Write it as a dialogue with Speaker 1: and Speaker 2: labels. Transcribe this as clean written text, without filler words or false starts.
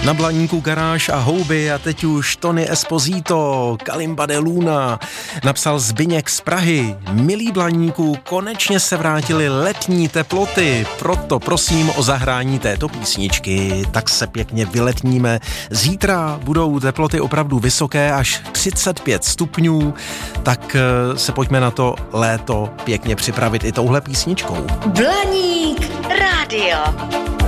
Speaker 1: Na Blaníku Garáž a houby a teď už Tony Esposito, Kalimba de Luna, napsal Zbyněk z Prahy. Milí Blaníku, konečně se vrátily letní teploty, proto prosím o zahrání této písničky, tak se pěkně vyletníme. Zítra budou teploty opravdu vysoké, až 35 stupňů, tak se pojďme na to léto pěkně připravit i touhle písničkou.
Speaker 2: Blaník rádio.